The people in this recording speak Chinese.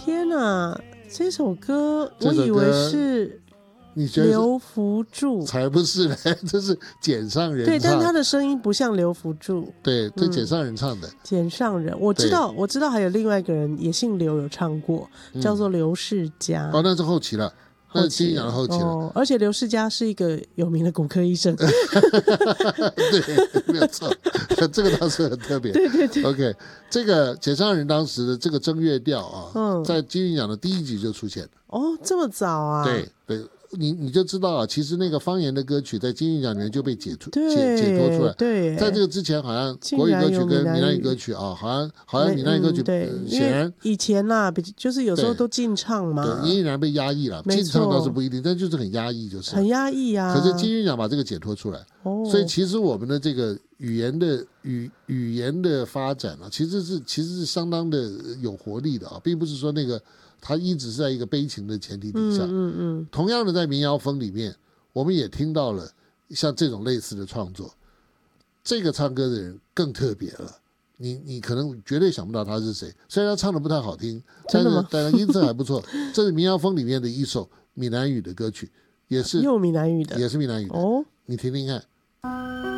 天哪，这首歌我以为是你觉得刘福柱， 才不是呢，这是简上人唱。 对，但他的声音不像刘福柱。 对，这简上人唱的。 简上人，我知道还有另外一个人也姓刘，有唱过，叫做刘世佳。 哦，那是后期了。那是金鹰奖的后期了。 而且刘世佳是一个有名的骨科医生。 对，没有错，这个倒是很特别。 对 OK， 这个简上人当时的这个正乐调啊，在金鹰奖的第一集就出现了。 哦，这么早啊？ 对，你就知道啊，其实那个方言的歌曲在金鹰奖里面就被解脱出来。 对， 在这个之前，好像国语歌曲跟闽南语歌曲啊，好像闽南语歌曲，显然以前啦，就是有时候都禁唱嘛， 对，依然被压抑了。禁唱倒是不一定，但就是很压抑，就是很压抑啊。 可是金鹰奖把这个解脱出来，所以其实我们的这个语言的发展啊，其实是相当的有活力的啊，并不是说那个。它一直是在一个悲情的前提底下，同样的在民谣风里面，我们也听到了像这种类似的创作。这个唱歌的人更特别了，你可能绝对想不到他是谁，虽然他唱的不太好听，但是音色还不错。这是民谣风里面的一首闽南语的歌曲，也是闽南语的， 也是闽南语的。你听听看。